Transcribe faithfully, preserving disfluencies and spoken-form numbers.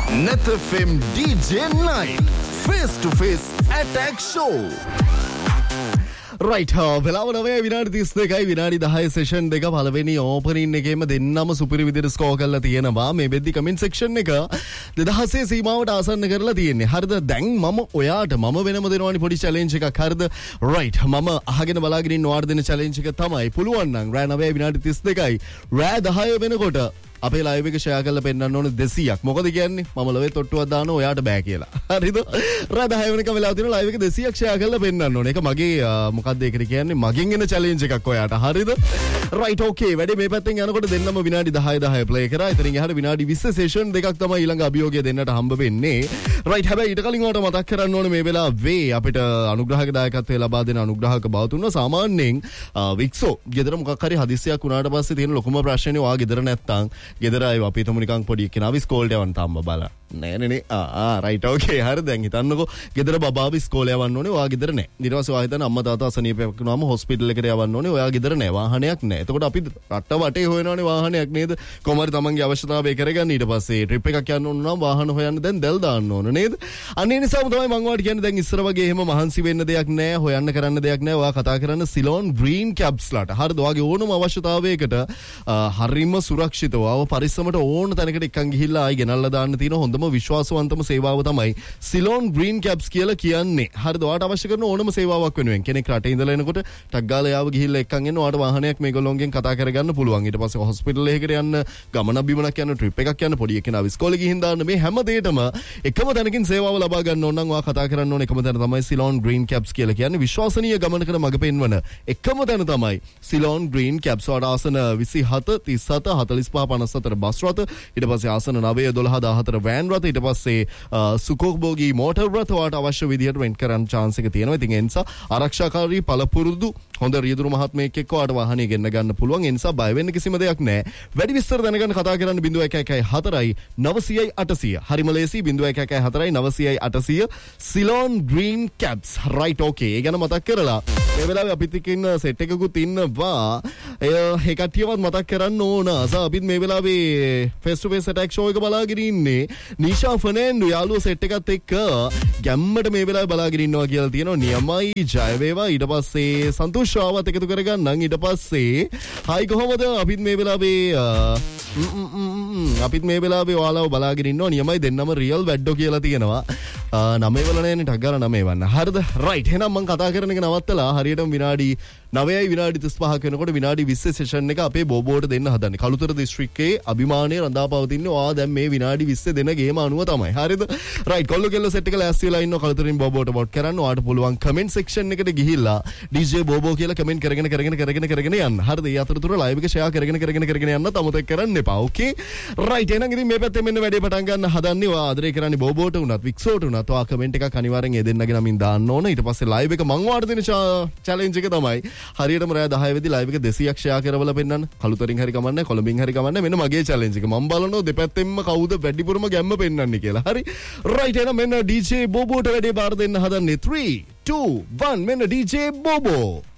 Net F M D J Night Face to Face Attack Show. Right, වෙලාව නවය විනාඩි තිස් දෙකයි විනාඩි දහය සෙෂන් දෙක පළවෙනි ඕපනින් එකේම දෙන්නම සුපිරි විදිහට ස්කෝර් කරලා තියෙනවා. මේ වෙද්දි කමෙන්ට් සෙක්ෂන් එක දෙදහසේ සීමාවට ආසන්න කරලා තියෙන්නේ. හරිද? දැන් මම ඔයාට මම වෙනම දෙනවනේ පොඩි චැලෙන්ජ් එකක්. හරිද? right. මම අහගෙන බලාගෙන ඉන්න ඔයාට දෙන චැලෙන්ජ් එක තමයි පුළුවන් නම් රෑ නවය විනාඩි තිස් දෙකයි රෑ දහය වෙනකොට අපේ ලයිව් එක ෂෙයා කරලා පෙන්නන්න ඕනේ දෙසීයක්. මොකද කියන්නේ? මම ලොවේ තොට්ටුවක් දානවා ඔයාට බෑ කියලා. හරිද? රෑ දහය වෙනකම් වෙලා තියෙන ලයිව් එක දෙසීයක් ෂෙයා කරලා පෙන්නන්න ඕනේ. ඒක මගේ මොකක්ද ඒකට කියන්නේ? මගෙන් එන චැලෙන්ජ් එකක් ඔයාට. හරිද? right okay. වැඩි මේ පැත්තෙන් යනකොට දෙන්නම විනාඩි දහය දහය ප්ලේ කරා. ඉතින් එහාට විනාඩි විස්ස සෙෂන් දෙකක් තමයි ඊළඟ අභියෝගය දෙන්නට හම්බ වෙන්නේ. right. හැබැයි ඊට කලින් ඔයාලට මතක් කරන්න ඕනේ මේ වෙලාවේ අපිට අනුග්‍රහක දායකත්වය ලබා දෙන අනුග්‍රහක බවතුන්ව සාමාන්‍යයෙන් වික්සෝ ගෙදර මොකක් හරි හදිස්සියක් වුණාට පස්සේ තියෙන ලොකුම ප්‍රශ්නේ ඔයා ගෙදර නැත්තම් ගෙදර ආව අපි තුමු නිකන් පොඩි කෙනා විස්කෝල්ට යවන්න තාම බබලා නෑ නේ නේ ආ ආ රයිට් ඕකේ හරි දැන් හිතන්නකෝ ගෙදර බබා විස්කෝලේ යවන්න ඕනේ ඔයා ගෙදර නෑ ඊට පස්සේ ඔයා හිතන අම්මා තාත්තා අසනීපයක් වුණාම හොස්පිටල් එකට යවන්න ඕනේ ඔයා ගෙදර නෑ වාහනයක් නෑ එතකොට අපි රට වටේ හොයනවානේ වාහනයක් නේද කොහමද තමන්ගේ අවශ්‍යතාවය කරගන්න ඊට පස්සේ ට්‍රිප් එකක් යන්න ඕන නම් වාහන හොයන්න දැන් දැල් දාන්න ඕන නේද අන්න ඒ නිසාම තමයි මම ඔයාලට කියන්නේ දැන් ඉස්සර වගේ එහෙම මහන්සි වෙන්න දෙයක් නෑ හොයන්න කරන්න දෙයක් නෑ ඔයා කතා කරන්න සිලෝන් ග්‍රීන් කැප්ස්ලාට හරිද ඔයාගේ ඕනම අවශ්‍යතාවයකට හරිම සුරක්ෂිතව ආව පරිස්සමට ඕන තැනකට එක්කන් ගිහිල්ලා ආයි ගෙනල්ලා දාන්න තියෙන හොඳම විශ්වාසවන්තම සේවාව තමයි සිලෝන් ග්‍රීන් කැප්ස් කියලා කියන්නේ. හරිද? ඔයාට අවශ්‍ය කරන ඕනම සේවාවක් වෙනුවෙන් කෙනෙක් රටේ ඉඳලා එනකොට ටක් ගාලා යාව ගිහිල්ලා එක්කන් එන්න ඔයාට වාහනයක් මේගොල්ලෝන්ගෙන් කතා කරගන්න පුළුවන්. ඊට පස්සේ හොස්පිටල් එකකට යන්න, ගමනක් බිමනක් යන්න, ට්‍රිප් එකක් යන්න, පොඩි එකෙනා ඉස්කෝලේ ගිහින් දාන්න මේ හැම දෙයකම එකම තැනකින් සේවාව ලබා ගන්න ඕන නම් ඔයා කතා කරන්න ඕන එකම තැන තමයි සිලෝන් ග්‍රීන් කැප්ස් කියලා කියන්නේ. විශ්වාසනීය ගමනකට මඟ පෙන්වන එකම තැන තමයි සිලෝන් ග්‍රීන් කැප්ස්. ඔයාට ආසන විසිහත තිස්හත හතළිස් පහ පනස් හතර බස් රථ ඊට පස්සේ ආසන නවය දොළහ දාහතර වෑන් රථ ඊට පස්සේ සුඛෝපභෝගී මෝටර් රථ වාට අවශ්‍ය විදිහට රෙන්ට් කරන්න chance එක තියෙනවා. ඉතින් ඒ නිසා ආරක්ෂාකාරී පළපුරුදු හොඳ රියදුරු මහත්මයෙක් එක්ක වාට වාහනේ ගෙන්න ගන්න පුළුවන්. ඒ නිසා බය වෙන්න කිසිම දෙයක් නැහැ. වැඩි විස්තර දැනගන්න කතා කරන්න ज़ीरो एक एक හතරයි නවසියයි අටසිය. හරිම ලේසි ज़ीरो एक एक හතරයි නවසියයි අටසිය Ceylon green caps. right okay. ඒ ගැන මතක් කරලා මේ වෙලාවේ අපිත් එක්ක ඉන්න සෙට් එකකුත් ඉන්නවා. ඒ කට්ටියවත් මතක් කරන්න ඕන. අසා අපිත් මේ වෙලාවේ face to face attack show එක බලාගෙන ඉන්නේ. නීෂා ෆර්නෑන්ඩෝ යාළුවෝ සෙට් එකත් එක්ක ගැම්මට මේ වෙලාවේ බලාගෙන ඉන්නවා කියලා තියෙනවා. නියමයි ජය වේවා. ඊට පස්සේ සන්තෝෂාවත් එකතු කරගන්නම්. ඊට පස්සේ හයි කොහමද අපිත් මේ වෙලාවේ අපිත් මේ වෙලාවේ ඔයාලව බලාගෙන ඉන්නවා. නියමයි දෙන්නම රියල් වැඩ්ඩෝ කියලා තියෙනවා. නමේ වල නෑනේ ටක් ගාලා නමේ වන්න. හරිද? රයිට්. එහෙනම් මම කතා කරන එක නවත්තලා හරියටම විනාඩි නවයයි විනාඩි තිස් පහක වෙනකොට විනාඩි විස්ස සෙෂන් එක අපේ බෝබෝට දෙන්න හදන්නේ. කළුතර දිස්ත්‍රික්කයේ අභිමානයේ රඳා පවතින්නේ ඔයා දැන් මේ විනාඩි විස්ස දෙන ගේම අනුව තමයි. හරිද? රයිට්. කොල්ල කෙල්ල සෙට් එක ලෑස්ති වෙලා ඉන්නවා කළුතරින් බෝබෝට වොට් කරන්න. ඔයාට පුළුවන් කමෙන්ට් සෙක්ෂන් එකට ගිහිල්ලා ඩීජේ බෝබෝ කියලා කමෙන්ට් කරගෙන කරගෙන කරගෙන කරගෙන යන්න. හරිද? ඒ අතරතුර ලයිව් එක ෂෙයා කරගෙන කරගෙන කරගෙන යන්න අමතක කරන්න එපා. ඕකේ? රයිට්. එහෙනම් ඉතින් මේ පැත්තෙන් මෙන්න වැඩේ පටන් ගන්න හදන්නේ. ඔයා ආදරේ කරන්නේ බෝබෝට උනත් වික්සෝට උනත් ඔයා කමෙන්ට් එකක් අනිවාර්යෙන් ඒ දෙන්නගේ නමින් දාන්න ඕන. ඊට පස්සේ ලයිව් එක මං වාට දෙන චැලෙන්ජ් එක තමයි හරියටම රෑ දහය වෙදි ලයිව් එක දෙසීයක් ෂෙයා කරවලා පෙන්නන්න. කළුතරින් හරි කමන්නේ කොළඹින් හරි කමන්නේ මෙන්න මගේ චැලෙන්ජ් එක. මම බලනවා දෙපැත්තෙන්ම කවුද වැඩිපුරම ගැම්ම පෙන්නන්නේ කියලා. හරි. රයිට්. එහෙනම් මෙන්න ඩීජේ බෝබෝට වැඩේ බාර දෙන්න හදන්නේ three two one මෙන්න ඩීජේ බෝබෝ.